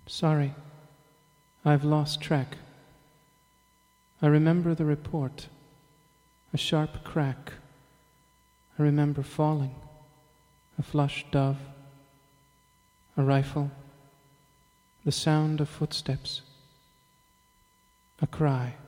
Sorry, I've lost track. I remember the report, a sharp crack. I remember falling, a flushed dove, a rifle, the sound of footsteps, a cry.